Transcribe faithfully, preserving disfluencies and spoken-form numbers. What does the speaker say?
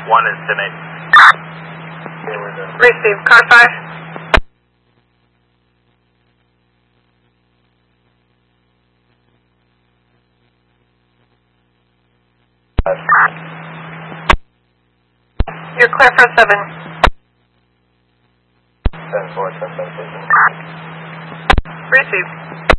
one is ten eight. Receive, car five. You're clear for seven. ten four, ten seven. Receive.